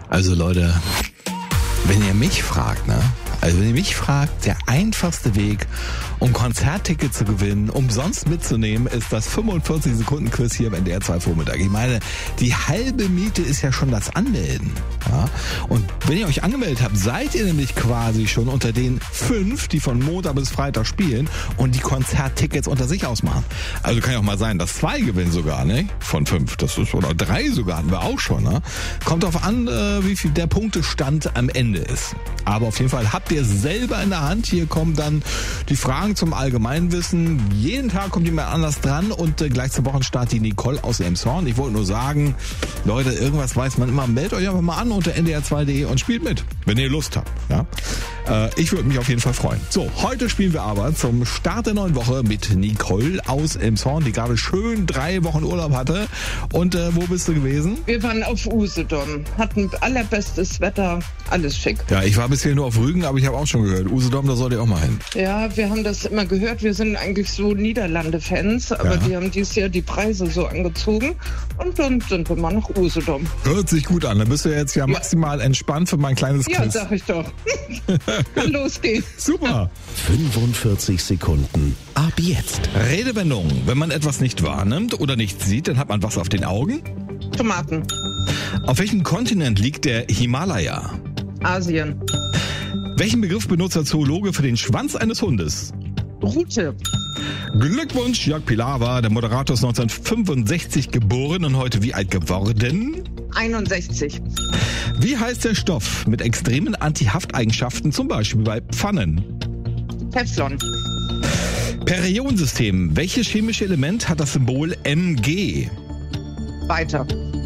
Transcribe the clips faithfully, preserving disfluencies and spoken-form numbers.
Also Leute, wenn ihr mich fragt, ne? Also wenn ihr mich fragt, der einfachste Weg, um Konzerttickets zu gewinnen, umsonst mitzunehmen, ist das fünfundvierzig Sekunden Quiz hier im N D R zwei Vormittag. Ich meine, die halbe Miete ist ja schon das Anmelden. Ja? Und wenn ihr euch angemeldet habt, seid ihr nämlich quasi schon unter den fünf, die von Montag bis Freitag spielen und die Konzerttickets unter sich ausmachen. Also kann ja auch mal sein, dass zwei gewinnen sogar, ne? Von fünf. Das ist, oder drei sogar, hatten wir auch schon, ne? Kommt darauf an, wie viel der Punktestand am Ende ist. Aber auf jeden Fall habt ihr selber in der Hand. Hier kommen dann die Fragen zum Allgemeinwissen. Jeden Tag kommt jemand anders dran und äh, gleich zum Wochenstart die Nicole aus Elmshorn. Ich wollte nur sagen, Leute, irgendwas weiß man immer. Meldet euch einfach mal an unter n d r zwei punkt d e und spielt mit, wenn ihr Lust habt. Ja? Äh, ich würde mich auf jeden Fall freuen. So, heute spielen wir aber zum Start der neuen Woche mit Nicole aus Elmshorn, die gerade schön drei Wochen Urlaub hatte. Und äh, wo bist du gewesen? Wir waren auf Usedom, hatten allerbestes Wetter, alles schick. Ja, ich war bisher nur auf Rügen, aber ich habe auch schon gehört, Usedom, da sollt ihr auch mal hin. Ja, wir haben das immer gehört. Wir sind eigentlich so Niederlande-Fans, aber Ja. die haben dieses Jahr die Preise so angezogen und dann sind wir mal nach Usedom. Hört sich gut an. Dann bist du jetzt ja maximal entspannt für mein kleines Ja, Quiz. sag ich doch. Kann losgehen. Super. fünfundvierzig Sekunden ab jetzt. Redewendung. Wenn man etwas nicht wahrnimmt oder nicht sieht, dann hat man was auf den Augen. Tomaten. Auf welchem Kontinent liegt der Himalaya? Asien. Welchen Begriff benutzt der Zoologe für den Schwanz eines Hundes? Rute. Glückwunsch, Jörg Pilawa, der Moderator ist neunzehnhundertfünfundsechzig geboren und heute wie alt geworden? einundsechzig. Wie heißt der Stoff mit extremen Antihafteigenschaften, zum Beispiel bei Pfannen? Teflon. Periodensystem. Welches chemische Element hat das Symbol M G? Weiter.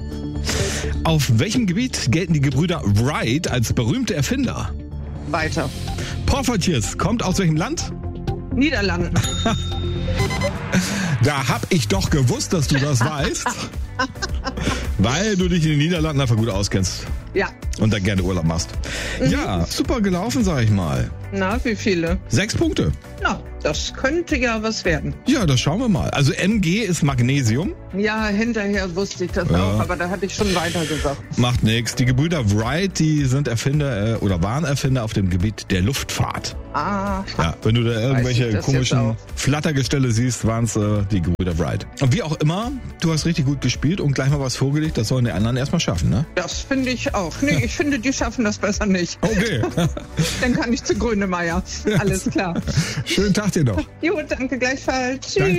Auf welchem Gebiet gelten die Gebrüder Wright als berühmte Erfinder? Weiter. Poffertjes kommt aus welchem Land? Niederlanden. Da hab ich doch gewusst, dass du das weißt. Weil du dich in den Niederlanden einfach gut auskennst Ja. und da gerne Urlaub machst. Ja, super gelaufen, sag ich mal. Na, wie viele? Sechs Punkte. Na, das könnte ja was werden. Ja, das schauen wir mal. Also M G ist Magnesium. Ja, hinterher wusste ich das Ja. auch, aber da hatte ich schon weiter gesagt. Macht nix. Die Gebrüder Wright, die sind Erfinder äh, oder waren Erfinder auf dem Gebiet der Luftfahrt. Ah, Ja, wenn du da irgendwelche ich das komischen jetzt Flattergestelle siehst, waren es äh, die Gebrüder Wright. Und wie auch immer, du hast richtig gut gespielt und gleich mal was vorgelegt, das sollen die anderen erstmal schaffen, ne? das finde ich auch. Nee, ich finde, die schaffen das besser nicht. Okay. Dann kann ich zu Grönemeyer. Alles klar. Schönen Tag dir noch. Jo, danke gleichfalls. Tschüss. Danke.